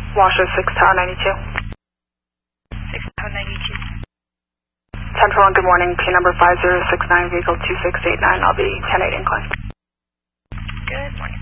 Washoe 6 Tower 92. 6 Tower 92. Central and good morning, P number 5069, vehicle 2689, I'll be 10-8 incline. Good morning.